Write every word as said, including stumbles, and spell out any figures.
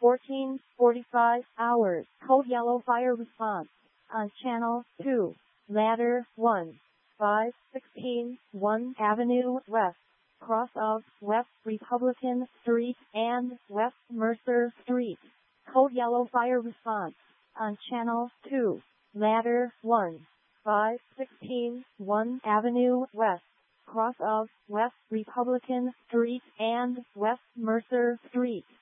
fourteen forty-five hours. Code yellow fire response on channel two. Ladder one. five sixteen one Avenue West. Cross of West Republican Street and West Mercer Street. Code yellow fire response on channel two. Ladder one. five sixteen one Avenue West. Cross of West Republican Street and West Mercer Street.